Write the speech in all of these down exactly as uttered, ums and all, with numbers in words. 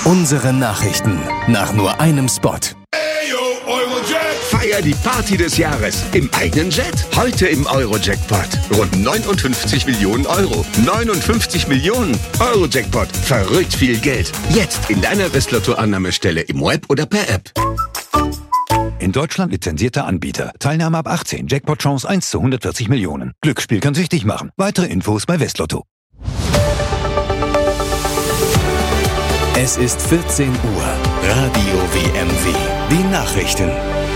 Unsere Nachrichten nach nur einem Spot. Feier die Party des Jahres im eigenen Jet. Heute im Euro-Jackpot. Rund neunundfünfzig Millionen Euro. neunundfünfzig Millionen Euro-Jackpot. Verrückt viel Geld. Jetzt in deiner Westlotto-Annahmestelle im Web oder per App. In Deutschland lizenzierter Anbieter. Teilnahme ab achtzehn. Jackpot-Chance eins zu hundertvierzig Millionen. Glücksspiel kann süchtig machen. Weitere Infos bei Westlotto. Es ist vierzehn Uhr. Radio W M W. Die Nachrichten.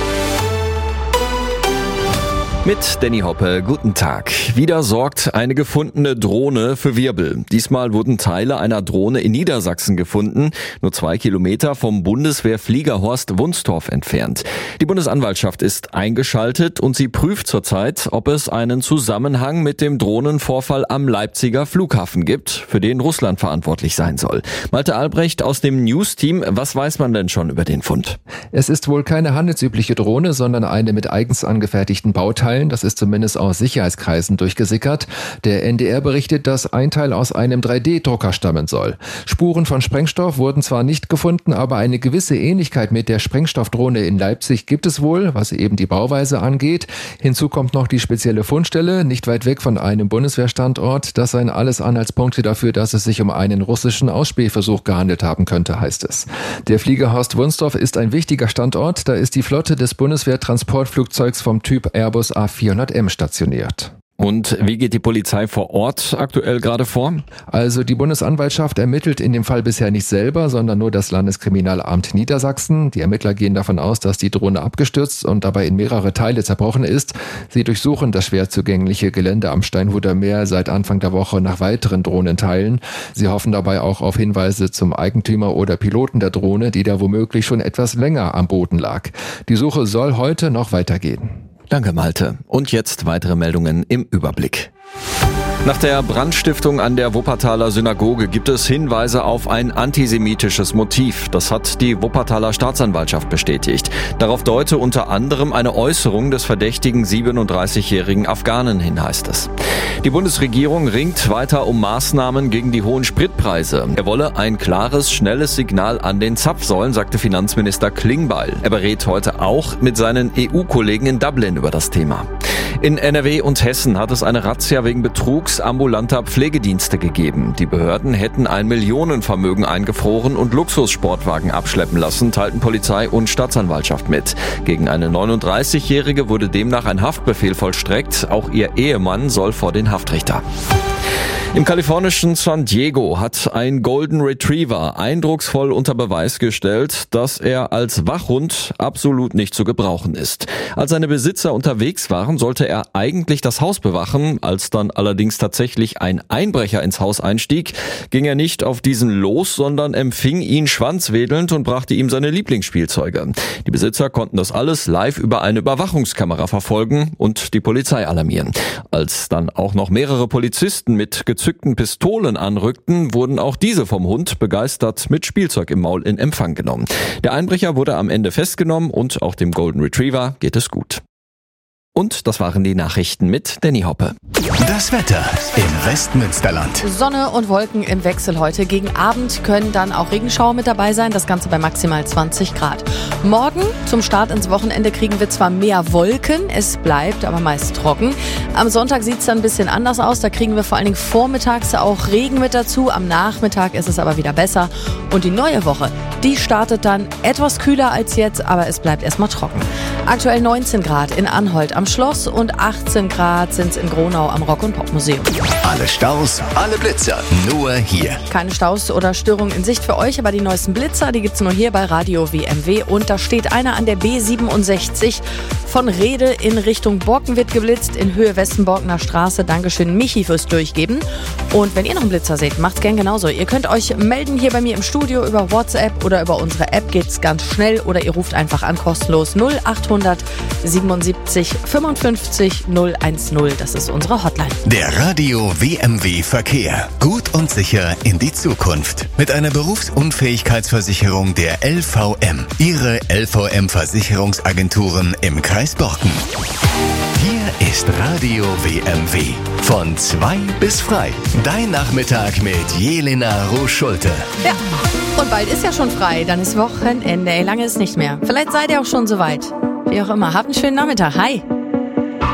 Mit Danny Hoppe, guten Tag. Wieder sorgt eine gefundene Drohne für Wirbel. Diesmal wurden Teile einer Drohne in Niedersachsen gefunden, nur zwei Kilometer vom Bundeswehrfliegerhorst Wunstorf entfernt. Die Bundesanwaltschaft ist eingeschaltet und sie prüft zurzeit, ob es einen Zusammenhang mit dem Drohnenvorfall am Leipziger Flughafen gibt, für den Russland verantwortlich sein soll. Malte Albrecht aus dem News-Team, was weiß man denn schon über den Fund? Es ist wohl keine handelsübliche Drohne, sondern eine mit eigens angefertigten Bauteilen. Das ist zumindest aus Sicherheitskreisen durchgesickert. Der N D R berichtet, dass ein Teil aus einem drei D Drucker stammen soll. Spuren von Sprengstoff wurden zwar nicht gefunden, aber eine gewisse Ähnlichkeit mit der Sprengstoffdrohne in Leipzig gibt es wohl, was eben die Bauweise angeht. Hinzu kommt noch die spezielle Fundstelle, nicht weit weg von einem Bundeswehrstandort. Das seien alles Anhaltspunkte dafür, dass es sich um einen russischen Ausspähversuch gehandelt haben könnte, heißt es. Der Fliegerhorst Wunstorf ist ein wichtiger Standort. Da ist die Flotte des Bundeswehr-Transportflugzeugs vom Typ Airbus A vierhundert M stationiert. Und wie geht die Polizei vor Ort aktuell gerade vor? Also die Bundesanwaltschaft ermittelt in dem Fall bisher nicht selber, sondern nur das Landeskriminalamt Niedersachsen. Die Ermittler gehen davon aus, dass die Drohne abgestürzt und dabei in mehrere Teile zerbrochen ist. Sie durchsuchen das schwer zugängliche Gelände am Steinhuder Meer seit Anfang der Woche nach weiteren Drohnenteilen. Sie hoffen dabei auch auf Hinweise zum Eigentümer oder Piloten der Drohne, die da womöglich schon etwas länger am Boden lag. Die Suche soll heute noch weitergehen. Danke, Malte. Und jetzt weitere Meldungen im Überblick. Nach der Brandstiftung an der Wuppertaler Synagoge gibt es Hinweise auf ein antisemitisches Motiv. Das hat die Wuppertaler Staatsanwaltschaft bestätigt. Darauf deute unter anderem eine Äußerung des verdächtigen siebenunddreißigjährigen Afghanen hin, heißt es. Die Bundesregierung ringt weiter um Maßnahmen gegen die hohen Spritpreise. Er wolle ein klares, schnelles Signal an den Zapfsäulen, sagte Finanzminister Klingbeil. Er berät heute auch mit seinen E U-Kollegen in Dublin über das Thema. In N R W und Hessen hat es eine Razzia wegen Betrugs ambulanter Pflegedienste gegeben. Die Behörden hätten ein Millionenvermögen eingefroren und Luxussportwagen abschleppen lassen, teilten Polizei und Staatsanwaltschaft mit. Gegen eine neununddreißigjährige wurde demnach ein Haftbefehl vollstreckt. Auch ihr Ehemann soll vor den Haftrichter. Im kalifornischen San Diego hat ein Golden Retriever eindrucksvoll unter Beweis gestellt, dass er als Wachhund absolut nicht zu gebrauchen ist. Als seine Besitzer unterwegs waren, sollte er eigentlich das Haus bewachen. Als dann allerdings tatsächlich ein Einbrecher ins Haus einstieg, ging er nicht auf diesen los, sondern empfing ihn schwanzwedelnd und brachte ihm seine Lieblingsspielzeuge. Die Besitzer konnten das alles live über eine Überwachungskamera verfolgen und die Polizei alarmieren. Als dann auch noch mehrere Polizisten mit gezückten Pistolen anrückten, wurden auch diese vom Hund begeistert mit Spielzeug im Maul in Empfang genommen. Der Einbrecher wurde am Ende festgenommen und auch dem Golden Retriever geht es gut. Und das waren die Nachrichten mit Danny Hoppe. Das Wetter im Westmünsterland. Sonne und Wolken im Wechsel heute. Gegen Abend können dann auch Regenschauer mit dabei sein. Das Ganze bei maximal zwanzig Grad. Morgen zum Start ins Wochenende kriegen wir zwar mehr Wolken, es bleibt aber meist trocken. Am Sonntag sieht es dann ein bisschen anders aus. Da kriegen wir vor allen Dingen vormittags auch Regen mit dazu. Am Nachmittag ist es aber wieder besser. Und die neue Woche, die startet dann etwas kühler als jetzt, aber es bleibt erstmal trocken. Aktuell neunzehn Grad in Anholt am Schloss und achtzehn Grad sind es in Gronau am Rock- und Pop-Museum. Alle Staus, alle Blitzer, nur hier. Keine Staus oder Störungen in Sicht für euch, aber die neuesten Blitzer, die gibt's nur hier bei Radio W M W. Und da steht einer an der B siebenundsechzig von Rede in Richtung Borken wird geblitzt, in Höhe Westenborkener Straße. Dankeschön, Michi, fürs Durchgeben. Und wenn ihr noch einen Blitzer seht, macht's gern genauso. Ihr könnt euch melden hier bei mir im Studio über WhatsApp oder über unsere App. Geht's ganz schnell oder ihr ruft einfach an, kostenlos null achthundert siebenundsiebzig fünfundfünfzig null eins null. Das ist unsere Hotline. Der Radio W M W Verkehr. Gut und sicher in die Zukunft. Mit einer Berufsunfähigkeitsversicherung der L V M. Ihre L V M-Versicherungsagenturen im Kreis Borken. Hier ist Radio W M W. Von zwei bis frei. Dein Nachmittag mit Jelena Roos-Schulte. Ja, und bald ist ja schon frei. Dann ist Wochenende. Ey, lange ist nicht mehr. Vielleicht seid ihr auch schon soweit. Wie auch immer. Habt einen schönen Nachmittag. Hi.